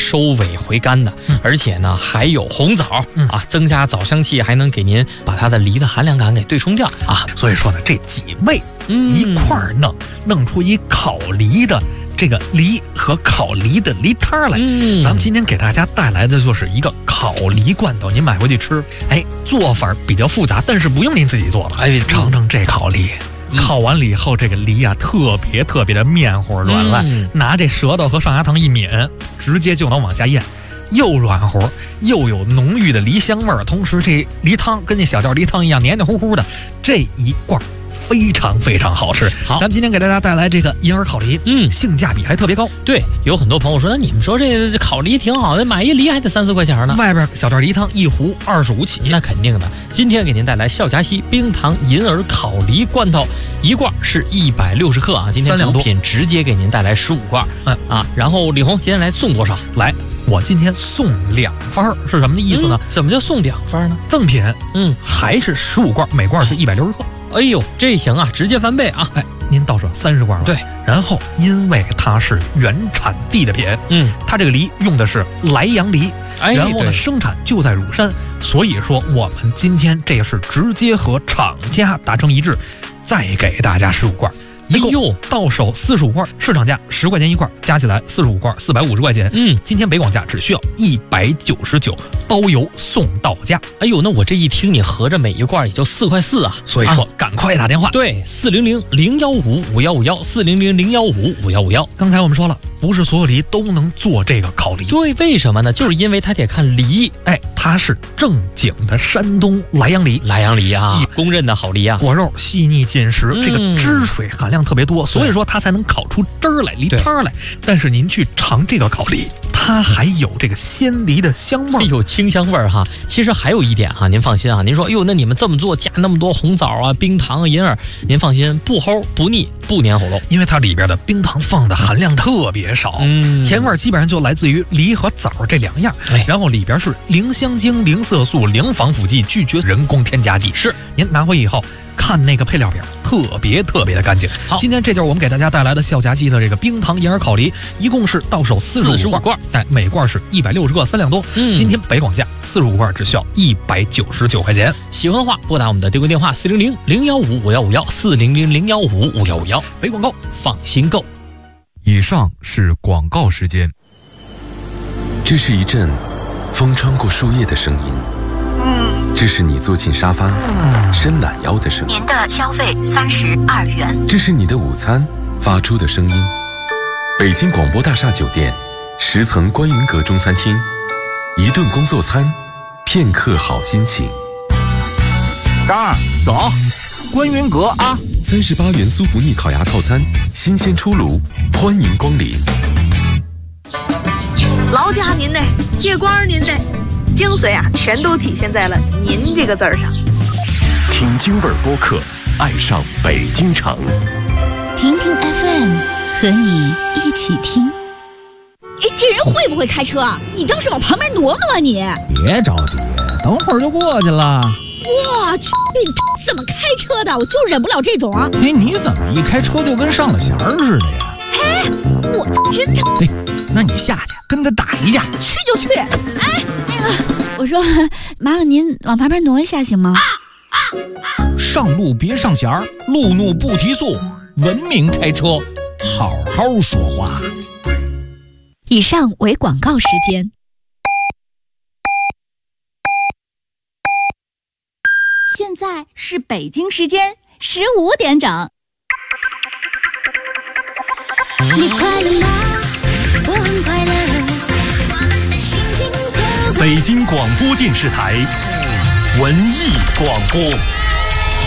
收尾回甘的，而且呢还有红枣啊，增加枣香气，还能给您把它的梨的含量感给对冲掉啊。 所以说呢，这几味一块儿弄出一烤梨的这个梨和烤梨的梨汤来。咱们今天给大家带来的就是一个烤梨罐头，您买回去吃，做法比较复杂，但是不用您自己做了。尝尝这烤梨。烤完了以后，这个梨啊特别的面糊软烂，拿这舌头和上牙膛一抿，直接就能往下咽，又软和又有浓郁的梨香味儿，同时这梨汤跟那小吊梨汤一样黏黏糊糊的，这一罐非常好吃。好，咱们今天给大家带来这个银耳烤梨，性价比还特别高。 对，有很多朋友说，那你们说这烤梨挺好的，买一梨还得3、4块钱呢。 外边小吊梨汤一壶25起， 那肯定的。今天给您带来孝夹西冰糖银耳烤梨罐头，一罐是160克啊。今天主品直接给您带来15罐，然后李红今天来送多少？ 来，我今天送2份，是什么意思呢？ 怎么叫送2份呢？ 赠品，还是15罐，每罐是160克。 哎呦，这行啊，直接翻倍啊！ 您到手30罐了。对，然后因为它是原产地的品，它这个梨用的是莱阳梨，然后呢生产就在乳山，所以说我们今天这是直接和厂家达成一致，再给大家15罐。一共到手45罐，市场价10块钱一罐，加起来45罐450块钱。今天北广价只需要199，包邮送到家。 哎呦，那我这一听，你合着每一罐也就4块4啊！ 所以说，赶快打电话。 对，400-015-5151，400-015-5151。 刚才我们说了，不是所有梨都能做这个烤梨。 对，为什么呢？就是因为它得看梨， 它是正经的山东莱阳梨， 莱阳梨啊，公认的好梨啊， 果肉细腻紧实，这个汁水含量特别多，所以说它才能烤出汁儿来，梨汤来。但是您去尝这个烤梨，它还有这个鲜梨的香味儿， 有清香味儿哈。其实还有一点哈，您放心啊，您说，哎呦，那你们这么做加那么多红枣啊、冰糖啊、银耳，您放心，不齁不腻不粘喉咙， 因为它里边的冰糖放的含量特别少，甜味基本上就来自于梨和枣这2样，然后里边是零香精、零色素、零防腐剂，拒绝人工添加剂。是，您拿回以后看那个配料表，特别的干净。好，今天这就是我们给大家带来的孝夹西的这个冰糖银耳烤梨，一共是到手45罐，每罐是160克，3两多。今天北广价45罐只需要199块钱。 喜欢的话，拨打我们的订购电话400-015-5151，400-015-5151。 北广告， 放心购。 以上是广告时间。 这是一阵风穿过树叶的声音。这是你坐进沙发伸懒腰的声音。 您的消费32元。 这是你的午餐发出的声音。北京广播大厦酒店10层观云阁中餐厅，一顿工作餐，片刻好心情。 张二，走，观云阁啊 ！38元酥不腻烤鸭套餐，新鲜出炉，欢迎光临。 劳驾您的，借光您的。精髓啊，全都体现在了“您”这个字儿上。 听京味儿播客，爱上北京城。 听听 FM， 和你一起听。 这人会不会开车？你倒是往旁边挪挪啊你！ 别着急，等会儿就过去了。 我去，你怎么开车的？我就忍不了这种。 你怎么一开车就跟上了弦儿似的呀？ 我真的。 那你下去跟他打一架。 去就去。我说，麻烦您往旁边挪一下行吗？ 上路别上弦儿，路怒不提速，文明开车，好好说话。 以上为广告时间。 现在是北京时间15点整。 你快乐吗？我很快乐。 北京广播电视台文艺广播。